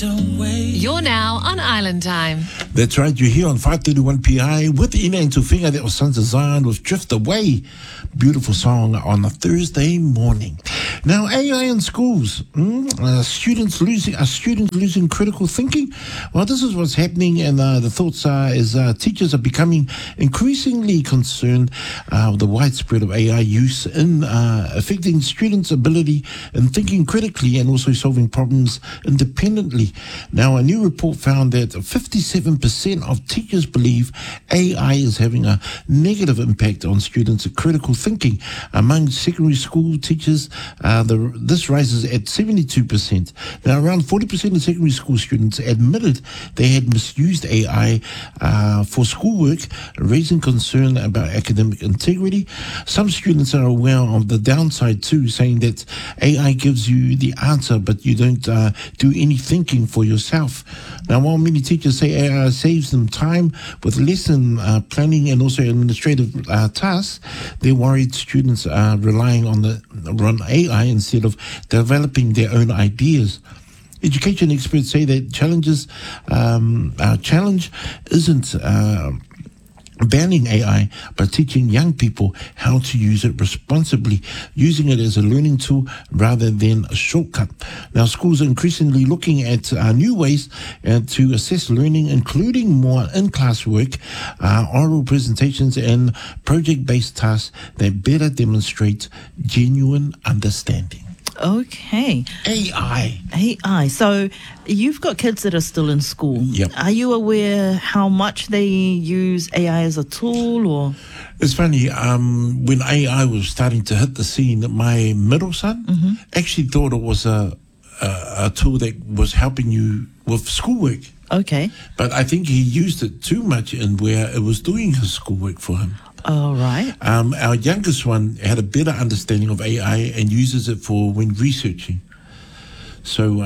You're now on Island Time. That's right, you're here on 531 PI with Ina and Tufinga. That was Sons of Zion with Drift Away. Beautiful song on a Thursday morning. Now, AI in schools. Students losing critical thinking? Well, this is what's happening, and the thoughts are teachers are becoming increasingly concerned with the widespread of AI use in affecting students' ability in thinking critically and also solving problems independently. Now, a new report found that 57% of teachers believe AI is having a negative impact on students' critical thinking. Among secondary school teachers, this rises at 72%. Now, around 40% of secondary school students admitted they had misused AI for schoolwork, raising concern about academic integrity. Some students are aware of the downside too, saying that AI gives you the answer, but you don't do any thinking for yourself. Now, while many teachers say AI saves them time with lesson planning and also administrative tasks, they're worried students are relying on AI instead of developing their own ideas. Education experts say that our challenge isn't banning AI, but teaching young people how to use it responsibly, using it as a learning tool rather than a shortcut. Now, schools are increasingly looking at new ways to assess learning, including more in-class work, oral presentations, and project-based tasks that better demonstrate genuine understanding. Okay. AI. So you've got kids that are still in school. Yep. Are you aware how much they use AI as a tool, or? It's funny, when AI was starting to hit the scene, my middle son actually thought it was a tool that was helping you with schoolwork. Okay. But I think he used it too much in where it was doing his schoolwork for him. All right. Our youngest one had a better understanding of AI and uses it for when researching. So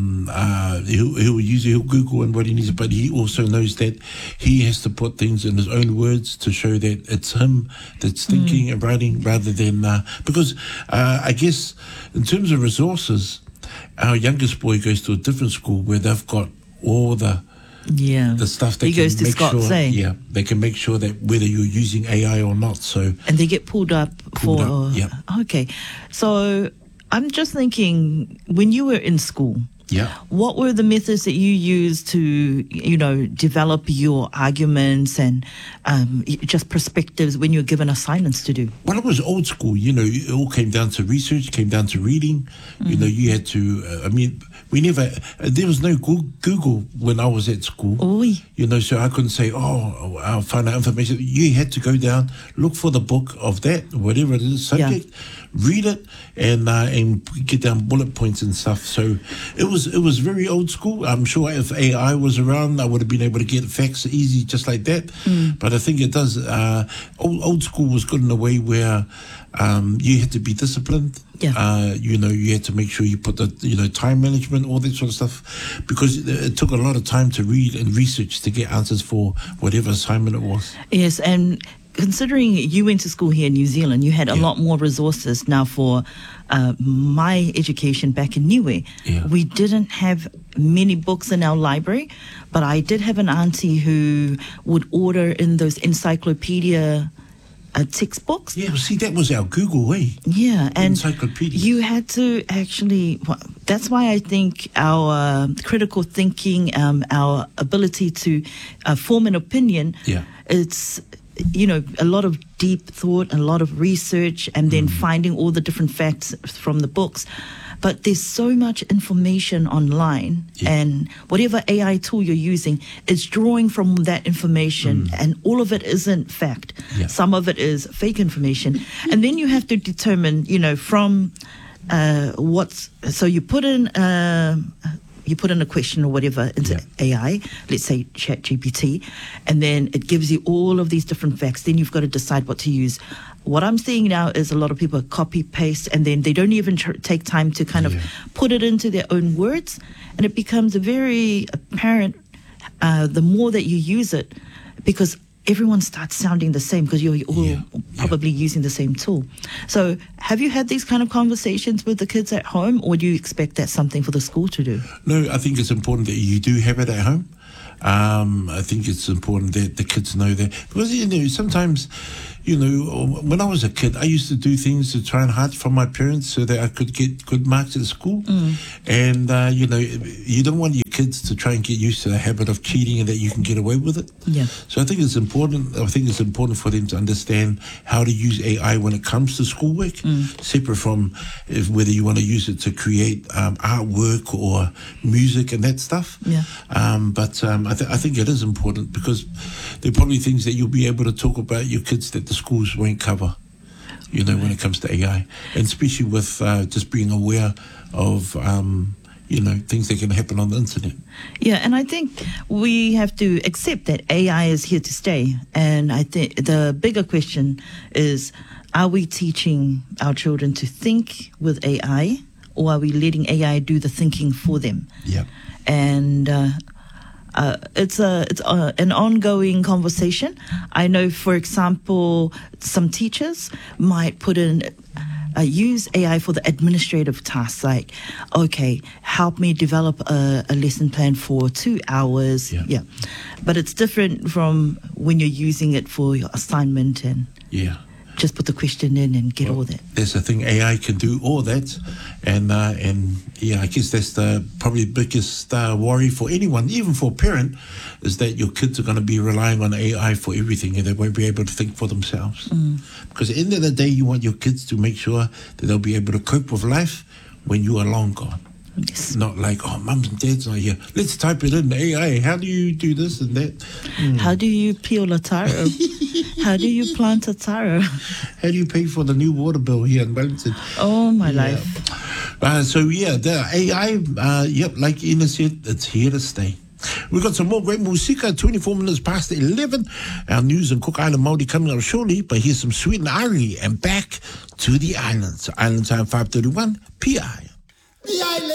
he'll use it, he'll Google and what he needs, but he also knows that he has to put things in his own words to show that it's him that's thinking and writing rather than because I guess in terms of resources, our youngest boy goes to a different school where they've got all the stuff that he goes to Scott's, eh? Yeah, they can make sure that whether you're using AI or not. So and they get pulled up. Yeah. Okay, so I'm just thinking, when you were in school, what were the methods that you used to, develop your arguments and just perspectives when you were given assignments to do? Well, it was old school. It all came down to research, came down to reading. You had to, there was no Google when I was at school. So I couldn't say, I'll find out information. You had to go down, look for the book of that, whatever it is, subject, read it, and get down bullet points and stuff. So it was very old school. I'm sure if AI was around, I would have been able to get facts easy just like that. But I think it does. Old school was good in a way where you had to be disciplined. You had to make sure you put the time management, all that sort of stuff, because it took a lot of time to read and research to get answers for whatever assignment it was. Yes, and considering you went to school here in New Zealand, you had a lot more resources. Now, for my education back in Niue, we didn't have many books in our library, but I did have an auntie who would order in those encyclopedia textbooks. Yeah, see, that was our Google way. Yeah, and encyclopedia. You had to actually. That's why I think our critical thinking, our ability to form an opinion, it's a lot of deep thought, a lot of research, and then finding all the different facts from the books. But there's so much information online, and whatever AI tool you're using is drawing from that information, and all of it isn't fact. Some of it is fake information. And then you have to determine, from so you put in a question or whatever into AI, let's say ChatGPT, and then it gives you all of these different facts. Then you've got to decide what to use. What I'm seeing now is a lot of people copy paste, and then they don't even take time to kind of put it into their own words, and it becomes very apparent the more that you use it, because everyone starts sounding the same because you're all probably using the same tool. So have you had these kind of conversations with the kids at home, or do you expect that's something for the school to do? No, I think it's important that you do have it at home. I think it's important that the kids know that, because sometimes, when I was a kid, I used to do things to try and hide from my parents so that I could get good marks at school. And you don't want your kids to try and get used to the habit of cheating and that you can get away with it. So I think it's important. For them to understand how to use AI when it comes to schoolwork, separate from whether you want to use it to create artwork or music and that stuff. I think it is important, because there are probably things that you'll be able to talk about your kids that the schools won't cover, when it comes to AI, and especially with just being aware of, things that can happen on the internet. Yeah, and I think we have to accept that AI is here to stay. And I think the bigger question is, are we teaching our children to think with AI, or are we letting AI do the thinking for them? And it's an ongoing conversation. I know, for example, some teachers might put in use AI for the administrative tasks, like, okay, help me develop a lesson plan for 2 hours. But it's different from when you're using it for your assignment and just put the question in and get all that. That's the thing, AI can do all that, and I guess that's the probably biggest worry for anyone, even for a parent, is that your kids are going to be relying on AI for everything, and they won't be able to think for themselves. Because at the end of the day, you want your kids to make sure that they'll be able to cope with life when you are long gone. Not like, oh, mums and dads not here, let's type it in AI. How do you do this and that? How do you peel a taro? How do you plant a taro? How do you pay for the new water bill here in Wellington? Oh, my life. The AI, like Ina said, it's here to stay. We've got some more great musika, 24 minutes past 11. Our news in Cook Island Māori coming up shortly, but here's some Sweet and Ari and back to the islands. Island Time 5:31, PI.